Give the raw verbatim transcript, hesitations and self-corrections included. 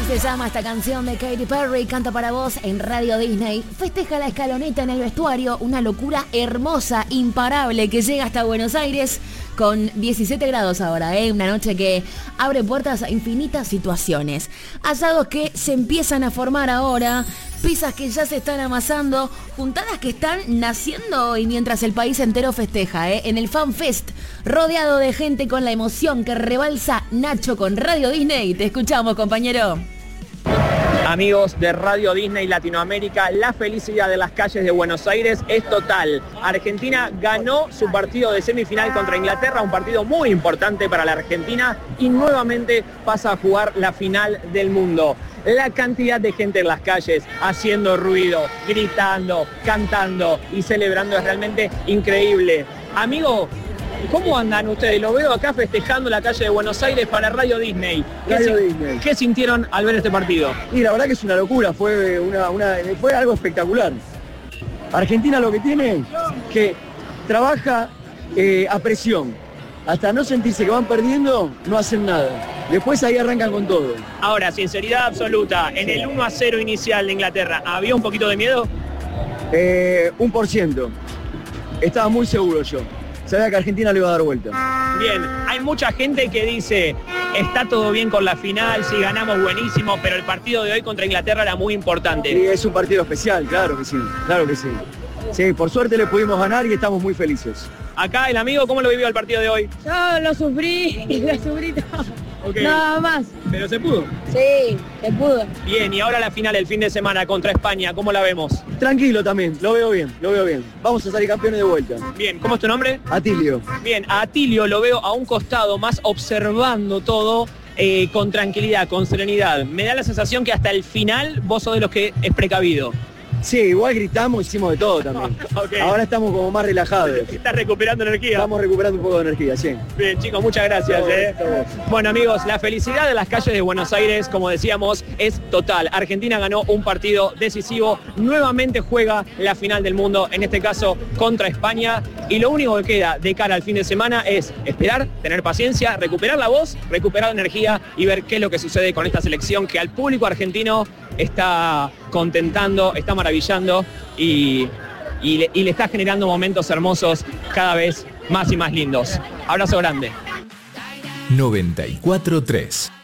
Se llama esta canción de Katy Perry, canta para vos en Radio Disney. Festeja la escaloneta en el vestuario, una locura hermosa, imparable, que llega hasta Buenos Aires con diecisiete grados ahora, ¿eh? Una noche que abre puertas a infinitas situaciones. Asados que se empiezan a formar ahora, pizzas que ya se están amasando, juntadas que están naciendo y mientras el país entero festeja, ¿eh? En el Fan Fest, rodeado de gente con la emoción que rebalsa Nacho con Radio Disney. Te escuchamos, compañero. Amigos de Radio Disney Latinoamérica, la felicidad de las calles de Buenos Aires es total. Argentina ganó su partido de semifinal contra Inglaterra, un partido muy importante para la Argentina, y nuevamente pasa a jugar la final del mundo. La cantidad de gente en las calles haciendo ruido, gritando, cantando y celebrando es realmente increíble. Amigo, ¿cómo andan ustedes? Los veo acá festejando la calle de Buenos Aires para Radio Disney. ¿Qué, Radio si- Disney. ¿Qué sintieron al ver este partido? Y la verdad que es una locura, fue, una, una, fue algo espectacular. Argentina lo que tiene que trabaja eh, a presión. Hasta no sentirse que van perdiendo, no hacen nada. Después ahí arrancan con todo. Ahora, sinceridad absoluta, en el uno a cero inicial de Inglaterra, ¿había un poquito de miedo? Eh, un por ciento. Estaba muy seguro yo. Sabía que Argentina le iba a dar vuelta. Bien, hay mucha gente que dice, está todo bien con la final, si ganamos buenísimo, pero el partido de hoy contra Inglaterra era muy importante. Y es un partido especial, claro que sí, claro que sí. Sí, por suerte le pudimos ganar y estamos muy felices. Acá el amigo, ¿cómo lo vivió el partido de hoy? Yo lo sufrí, lo sufrí todo. Ok. Nada más. Pero se pudo. Sí, se pudo. Bien, y ahora la final el fin de semana contra España, ¿cómo la vemos? Tranquilo también, lo veo bien, lo veo bien. Vamos a salir campeones de vuelta. Bien, ¿cómo es tu nombre? Atilio. Bien, a Atilio lo veo a un costado más observando todo eh, con tranquilidad, con serenidad. Me da la sensación que hasta el final vos sos de los que es precavido. Sí, igual gritamos, hicimos de todo también. Ok. Ahora estamos como más relajados. Estás recuperando energía. Estamos recuperando un poco de energía, sí. Bien, chicos, muchas gracias. No, eh. esto- Bueno, amigos, la felicidad de las calles de Buenos Aires, como decíamos, es total. Argentina ganó un partido decisivo, nuevamente juega la final del mundo, en este caso contra España, y lo único que queda de cara al fin de semana es esperar, tener paciencia, recuperar la voz, recuperar la energía y ver qué es lo que sucede con esta selección que al público argentino está contentando, está maravillando y, y le, y le está generando momentos hermosos cada vez más y más lindos. Abrazo grande. noventa y cuatro tres